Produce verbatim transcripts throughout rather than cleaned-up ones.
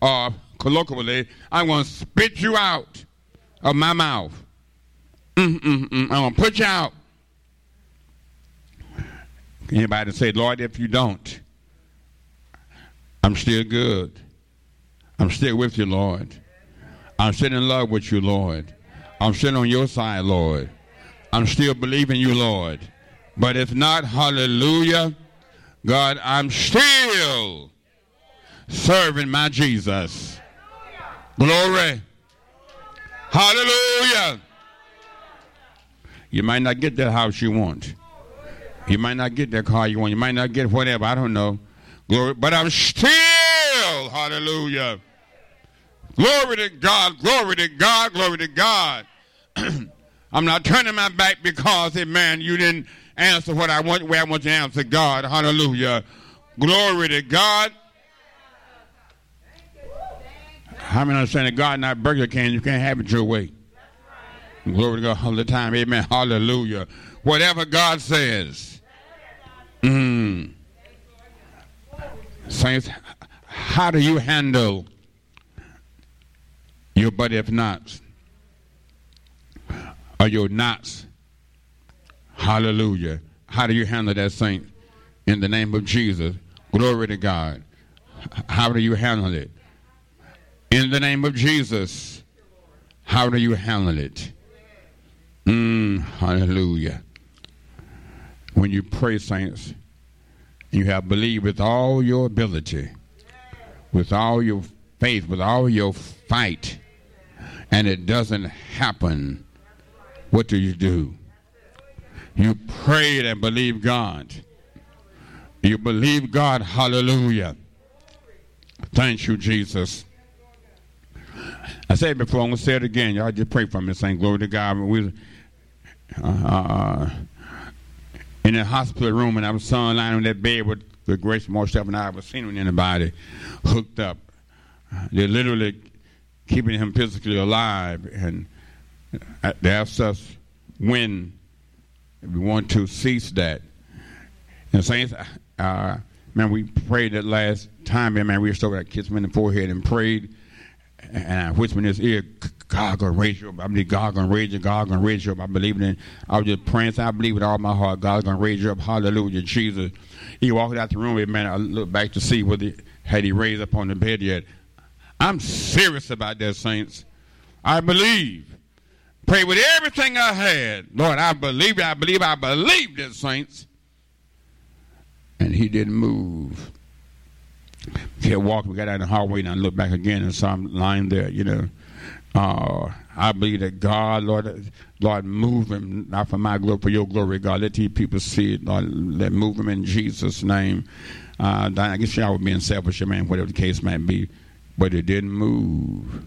or colloquially, I'm going to spit you out of my mouth. Mm-mm-mm. I'm going to put you out. Anybody say, Lord, if you don't, I'm still good. I'm still with you, Lord. I'm still in love with you, Lord. I'm still on your side, Lord. I'm still believing you, Lord. But if not, hallelujah, God, I'm still serving my Jesus. Glory. Hallelujah. You might not get that house you want. You might not get that car you want. You might not get whatever. I don't know. Glory. But I'm still, hallelujah. Glory to God. Glory to God. Glory to God. I'm not turning my back because, amen, you didn't answer what I want, where I want you to answer, God. Hallelujah. Glory to God. How many understand that God not Burger King? You can't have it your way. Glory to God all the time. Amen. Hallelujah. Whatever God says. Mm. Saints, how do you handle your but if nots? Or your nots? Hallelujah. How do you handle that, saint? In the name of Jesus. Glory to God. How do you handle it? In the name of Jesus. How do you handle it? Mm, hallelujah. When you pray, saints, you have believed with all your ability, with all your faith, with all your fight, and it doesn't happen, what do you do? You prayed and believe God. You believe God, hallelujah. Thank you, Jesus. I said it before, I'm going to say it again. Y'all just pray for me, saying glory to God. We uh, uh, in the hospital room, and I was son lying on that bed with the Grace Morshep, and I was seeing anybody hooked up. They're literally keeping him physically alive, and they asked us when we want to cease that. And saints, uh, man, we prayed that last time, and man, we just over that kissed him in the forehead and prayed. And I whispered in his ear, God gonna raise you up. I believe God gonna raise you. God gonna raise you up. I believe in. I was just praying. So I believe with all my heart, God gonna raise you up. Hallelujah, Jesus. He walked out the room. Man, I looked back to see whether he, had he raised up on the bed yet. I'm serious about that, saints. I believe. Pray with everything I had, Lord. I believe. I believe. I believe this, saints. And he didn't move. He kept walking. We got out in the hallway, and I looked back again and saw him lying there, you know. Uh, I believe that God, Lord, Lord, move him, not for my glory, for your glory, God. Let these people see it, Lord. Let move him in Jesus' name. Uh, I guess y'all were being selfish, man, whatever the case might be. But it didn't move.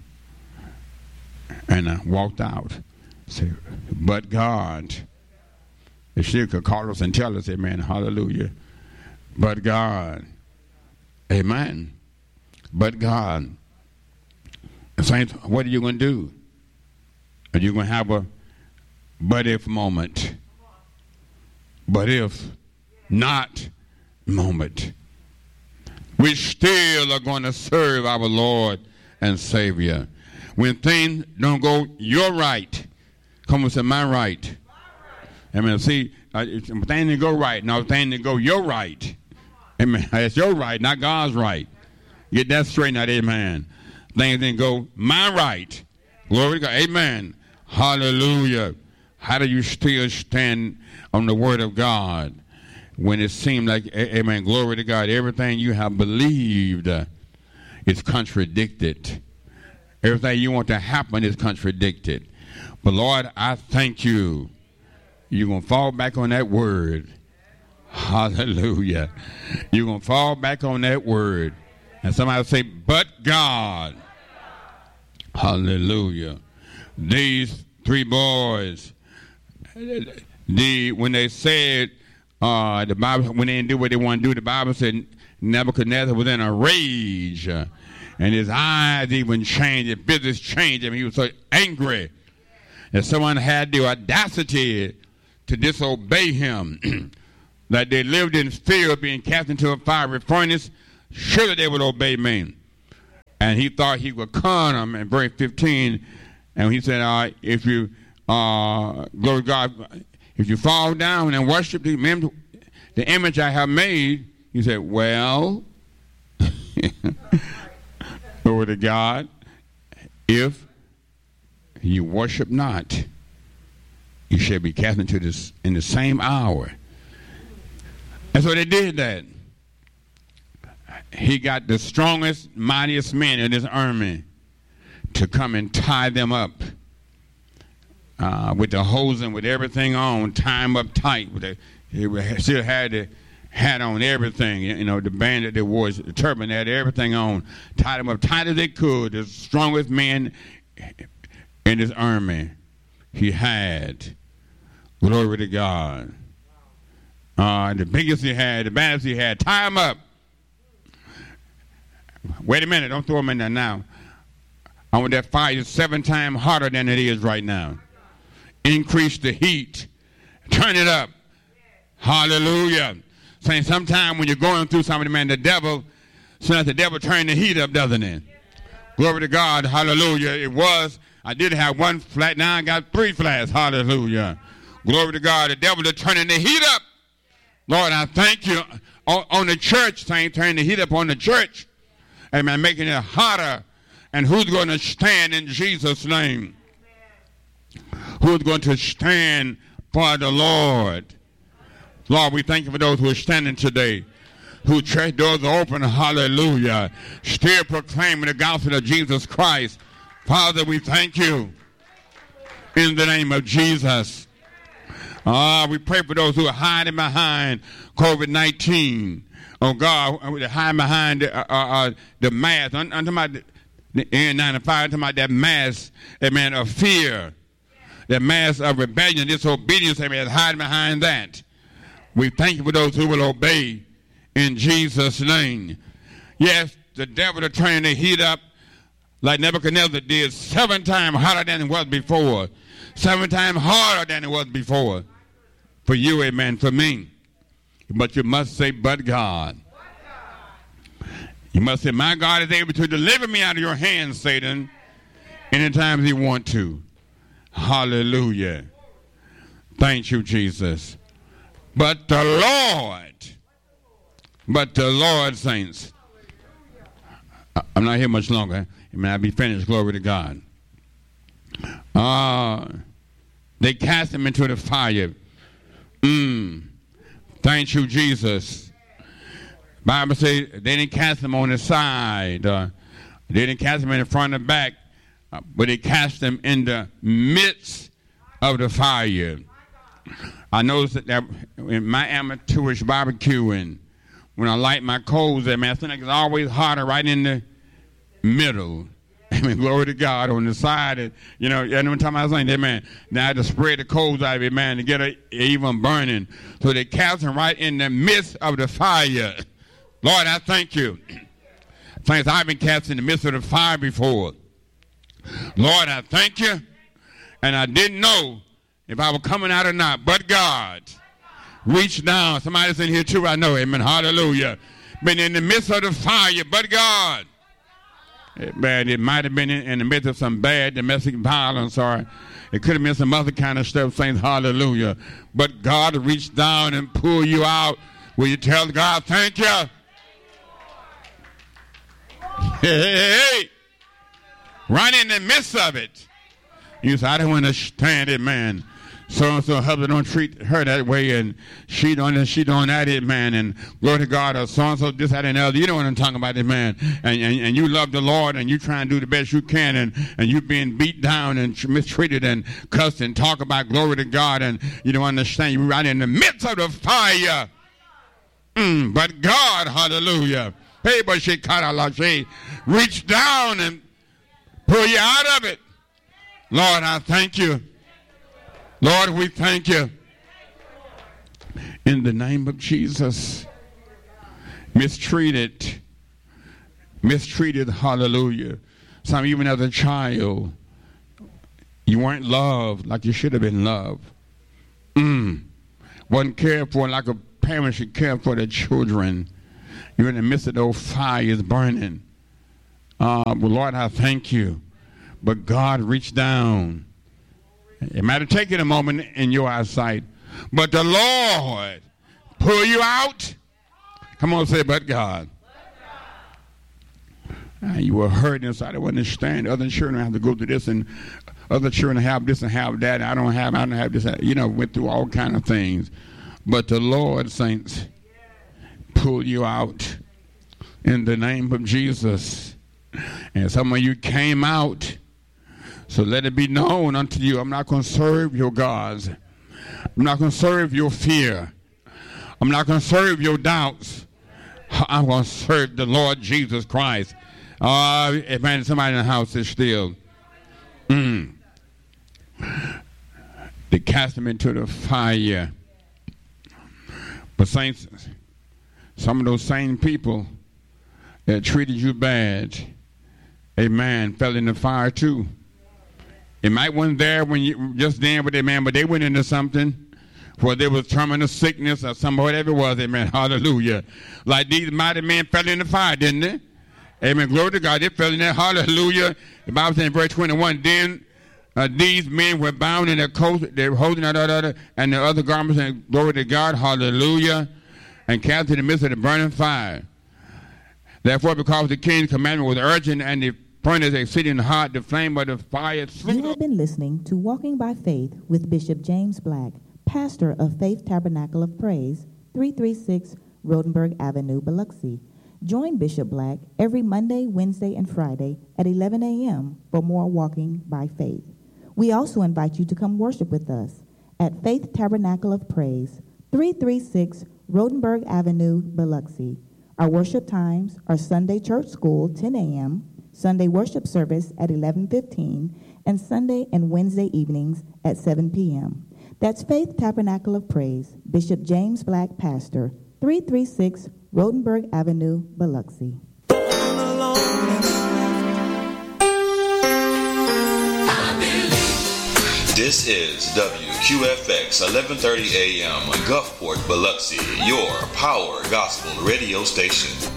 And I walked out. Said, but God, if she could call us and tell us, amen, hallelujah. But God. Amen. But God, saints, what are you going to do? Are you going to have a but if moment? But if not moment. We still are going to serve our Lord and Savior. When things don't go your right, come and say my right. Amen. See, uh, things that go right, now things that go your right. Amen. That's your right, not God's right. Get that straightened out. Amen. Things didn't go my right. Glory to God. Amen. Hallelujah. How do you still stand on the word of God when it seemed like, amen, glory to God, everything you have believed is contradicted. Everything you want to happen is contradicted. But Lord, I thank you. You're going to fall back on that word. Hallelujah. You're going to fall back on that word. And somebody say, but God. Hallelujah. These three boys, the when they said, uh, the Bible, when they didn't do what they want to do, the Bible said Nebuchadnezzar was in a rage. Uh, and his eyes even changed, his business changed him. He was so angry that someone had the audacity to disobey him. That they lived in fear of being cast into a fiery furnace, surely they would obey me. and he thought he would con him in verse fifteen. And he said, uh, if you, uh, glory to God, if you fall down and worship the, the image I have made, he said, well, glory to God, if you worship not, you shall be cast into this in the same hour. And so they did that. He got the strongest, mightiest men in his army to come and tie them up uh, with the hose and with everything on, tie them up tight. With the, he still had the hat on, everything, you know, the band that they wore, the turban, they had everything on, tied them up tight as they could. The strongest men in his army he had. Glory to God. Uh, the biggest he had, the baddest he had, tie them up. Wait a minute, don't throw them in there now. I want that fire seven times hotter than it is right now. Increase the heat. Turn it up. Hallelujah. Saying sometime when you're going through something, man, the devil, sometimes the devil turn the heat up, doesn't it? Glory to God. Hallelujah. It was, I did have one flat, now I got three flats. Hallelujah. Glory to God. The devil is turning the heat up. Lord, I thank you. On, on the church, saying turn the heat up on the church. Amen. Making it hotter. And who's going to stand in Jesus' name? Who's going to stand for the Lord? Lord, we thank you for those who are standing today, whose church doors are open, hallelujah, still proclaiming the gospel of Jesus Christ. Father, we thank you in the name of Jesus. Ah, uh, we pray for those who are hiding behind COVID nineteen. Oh, God, they're hiding behind the, uh, uh, the mask. I'm, I'm talking about the, the N ninety-five, I'm talking about that mask, amen, of fear, that mask of rebellion, disobedience, amen, hiding behind that. We thank you for those who will obey in Jesus' name. Yes, the devil is turning the heat up like Nebuchadnezzar did, seven times hotter than it was before. Seven times harder than it was before. For you, amen, for me. But you must say, but God. You must say, my God is able to deliver me out of your hands, Satan, anytime he wants to. Hallelujah. Thank you, Jesus. But the Lord, but the Lord, saints, I'm not here much longer. I mean, I'll be finished. Glory to God. Uh, they cast him into the fire. Mm. Thank you, Jesus. Bible says they didn't cast him on the side. Uh, they didn't cast him in the front and back, uh, but they cast him in the midst of the fire. I noticed that, that in my amateurish barbecuing, when I light my coals there, man, I think it's always hotter right in the middle. I mean, glory to God on the side. And, you know, every time I was saying that, man, now I had to spread the coals out of it, man, to get it even burning. So they cast him right in the midst of the fire. Lord, I thank you. Saints, I've been cast in the midst of the fire before. Lord, I thank you. And I didn't know if I was coming out or not, but God reached down. Somebody's in here too, I know. Amen. Hallelujah. Been in the midst of the fire, but God. Man, it might have been in, in the midst of some bad domestic violence, or it could have been some other kind of stuff, saying hallelujah. But God reached down and pulled you out. Will you tell God, thank you? Hey, hey, hey. Right in the midst of it. You say, I don't understand it, man. So-and-so husband don't treat her that way, and she don't, she don't that it, man, and glory to God, or so-and-so this, that, and the other. You know what I'm talking about, it, man. And, and, and you love the Lord, and you try and do the best you can, and, and you being beat down and mistreated and cussed and talk about glory to God, and you don't understand. You're right in the midst of the fire. Mm, but God, hallelujah, hey, but she reached down and pull you out of it. Lord, I thank you. Lord, we thank you. In the name of Jesus. Mistreated. Mistreated, hallelujah. Some even as a child, you weren't loved like you should have been loved. Mm. Wasn't cared for like a parent should care for their children. You're in the midst of those fires burning. Uh, well, Lord, I thank you. But God reached down. It might have taken a moment in your eyesight, but the Lord pull you out. Come on, say, but God. Uh, you were hurt inside. I wouldn't understand. Other children have to go through this, and other children have this and have that. I don't have. I don't have this. You know, went through all kind of things. But the Lord, saints, pull you out in the name of Jesus. And some of you came out. So let it be known unto you, I'm not going to serve your gods. I'm not going to serve your fear. I'm not going to serve your doubts. I'm going to serve the Lord Jesus Christ. Uh, if man, somebody in the house is still. Mm. They cast him into the fire. But saints, some of those same people that treated you bad, amen, fell in the fire too. It might wasn't there when you just then with it, man, but they went into something where there was terminal sickness or something, whatever it was, amen, hallelujah. Like these mighty men fell in the fire, didn't they? Amen, glory to God, they fell in there, hallelujah. The Bible says in verse twenty-one, then uh, these men were bound in their coats, they were holding out other and the other garments, and glory to God, hallelujah, and cast in the midst of the burning fire. Therefore, because the king's commandment was urgent and the furnace exceeding hot, the flame of the fire slew. You have been listening to Walking by Faith with Bishop James Black, pastor of Faith Tabernacle of Praise, three thirty-six Rodenberg Avenue, Biloxi. Join Bishop Black every Monday, Wednesday, and Friday at eleven a.m. for more Walking by Faith. We also invite you to come worship with us at Faith Tabernacle of Praise, three thirty-six Rodenberg Avenue, Biloxi. Our worship times are Sunday Church School, ten a.m., Sunday worship service at eleven fifteen, and Sunday and Wednesday evenings at seven p.m. That's Faith Tabernacle of Praise, Bishop James Black, pastor, three thirty-six Rodenberg Avenue, Biloxi. This is W Q F X eleven thirty a.m. Gulfport, Biloxi, your power gospel radio station.